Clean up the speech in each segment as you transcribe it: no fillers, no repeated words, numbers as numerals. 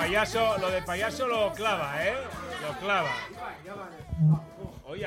payaso lo clava, ¿eh? Lo clava. Oye,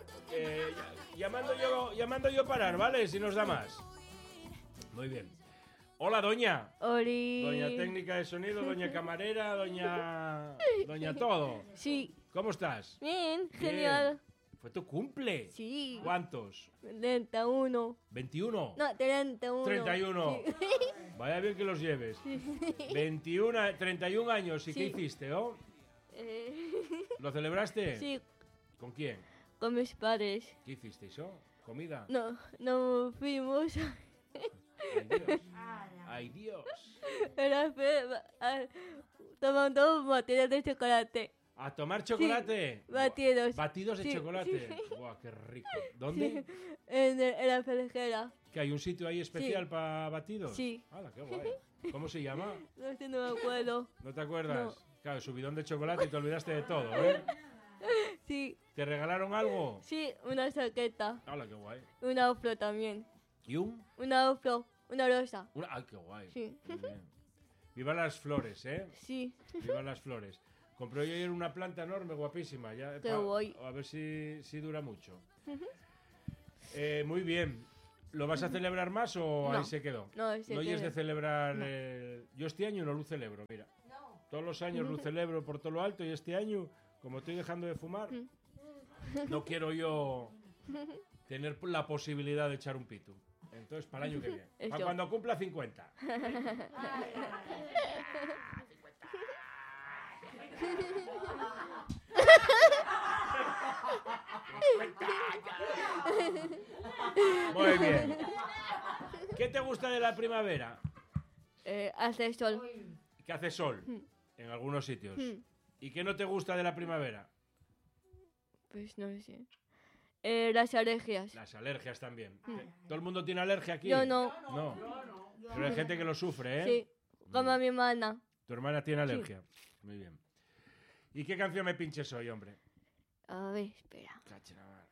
llamando yo parar, ¿vale? Si nos da más. Muy bien. Hola, doña. Oli. Doña técnica de sonido, doña camarera, doña todo. Sí. ¿Cómo estás? Bien, genial. ¿Fue tu cumple? Sí. ¿Cuántos? 31. ¿21? No, 31. 31. Sí. Vaya bien que los lleves. 21, 31 años. ¿Y qué Sí. hiciste, oh? ¿Lo celebraste? Sí, ¿Con quién? con mis padres. ¿Qué hicisteis, oh? ¿Comida? No fuimos. ¡Ay, Dios! ¡Ay, Dios! Era tomando batidos de chocolate. ¿A tomar chocolate? Sí, batidos. ¿Batidos de Sí, chocolate? sí. ¡Buah, qué rico! ¿Dónde? Sí, en la felejera. ¿Que hay un sitio ahí especial Sí. para batidos? Sí. ¡Hala, qué guay! ¿Cómo se llama? No sé, no me acuerdo. ¿No te acuerdas? No. Claro, subidón de chocolate y te olvidaste de todo, ¿eh? Sí, ¿Te regalaron algo? sí, una chaqueta. ¡Hala, qué guay! Una afro también. ¿Y un? Una afro, una rosa. ¡Ay, qué guay! Sí. Muy bien. Viva las flores, ¿eh? Sí. Viva las flores. Compré yo ayer una planta enorme, guapísima. Ya, Qué guay. A ver si dura mucho. Muy bien. ¿Lo vas a celebrar más o No. ahí se quedó? No, No es de celebrar... No. Yo este año no lo celebro, mira. Todos los años lo celebro por todo lo alto y este año, como estoy dejando de fumar, no quiero yo tener la posibilidad de echar un pito. Entonces, para el año que viene. Para Eso. cuando cumpla 50. Muy bien. ¿Qué te gusta de la primavera? Hace sol. Que hace sol en algunos sitios. ¿Y qué no te gusta de la primavera? Pues no sé. Las alergias. Las alergias también. ¿Todo el mundo tiene alergia aquí? Yo no. No. Pero hay gente que lo sufre, ¿eh? Sí, como mi hermana. Tu hermana tiene alergia. Muy bien. ¿Y qué canción me pinches hoy, hombre? A ver, espera. Cacha la mar.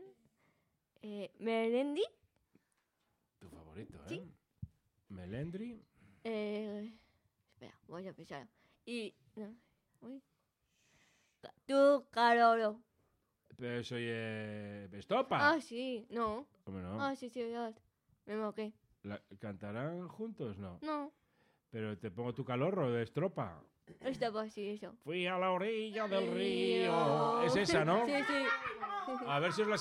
Melendi. Tu favorito, ¿eh? Sí. Melendri. Espera, voy a pensar. Y... No, uy. Tu Carolo. Pero soy Estopa. Ah, sí. No. ¿Cómo no? Ah, sí, verdad. Me moqué. ¿Cantarán juntos? No. No. Pero te pongo tu calorro de Estropa. Estaba así, eso. Fui a la orilla del Río. río. Es esa, ¿no? Sí, sí. A ver si os la